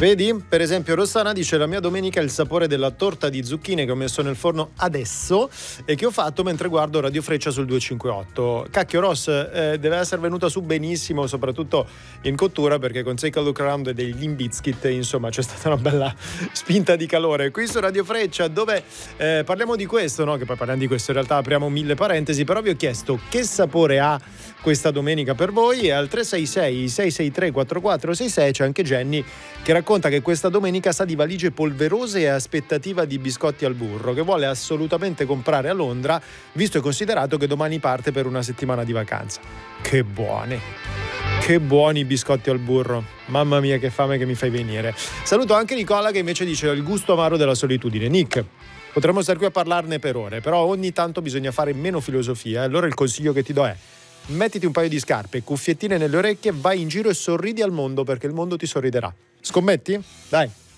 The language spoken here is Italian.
Vedi? Per esempio Rossana dice: la mia domenica è il sapore della torta di zucchine che ho messo nel forno adesso e che ho fatto mentre guardo Radio Freccia sul 258. Cacchio Ross, deve essere venuta su benissimo, soprattutto in cottura, perché con Take a Look Around e dei Limp Bizkit, insomma, c'è stata una bella spinta di calore qui su Radio Freccia, dove parliamo di questo, no? Che poi parliamo di questo, in realtà apriamo 1000 parentesi, però vi ho chiesto che sapore ha questa domenica per voi, e al 366 663 4466 c'è anche Jenny che racconta che questa domenica sa di valigie polverose e aspettativa di biscotti al burro, che vuole assolutamente comprare a Londra, visto e considerato che domani parte per una settimana di vacanza. Che buoni i biscotti al burro, mamma mia che fame che mi fai venire. Saluto anche Nicola che invece dice: il gusto amaro della solitudine. Nick, potremmo stare qui a parlarne per ore, però ogni tanto bisogna fare meno filosofia, allora il consiglio che ti do è: mettiti un paio di scarpe, cuffiettine nelle orecchie, vai in giro e sorridi al mondo, perché il mondo ti sorriderà. Scommetti? Dai!